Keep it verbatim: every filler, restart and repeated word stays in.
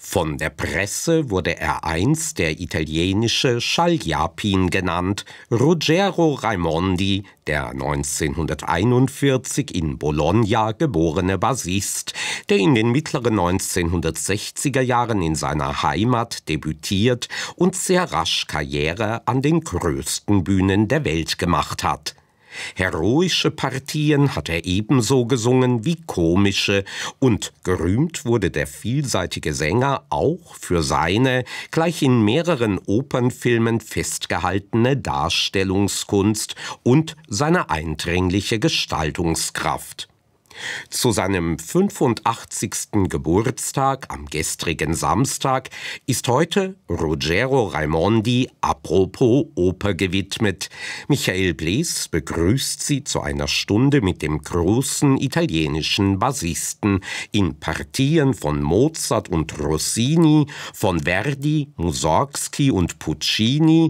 Von der Presse wurde er einst der italienische Scialapin genannt, Ruggero Raimondi, der neunzehnhunderteinundvierzig in Bologna geborene Bassist, der in den mittleren neunzehnhundertsechziger Jahren in seiner Heimat debütiert und sehr rasch Karriere an den größten Bühnen der Welt gemacht hat. Heroische Partien hat er ebenso gesungen wie komische, und gerühmt wurde der vielseitige Sänger auch für seine, gleich in mehreren Opernfilmen festgehaltene Darstellungskunst und seine eindringliche Gestaltungskraft. Zu seinem fünfundachtzigsten Geburtstag am gestrigen Samstag ist heute Ruggero Raimondi apropos Oper gewidmet. Michael Blees begrüßt Sie zu einer Stunde mit dem großen italienischen Bassisten in Partien von Mozart und Rossini, von Verdi, Mussorgsky und Puccini,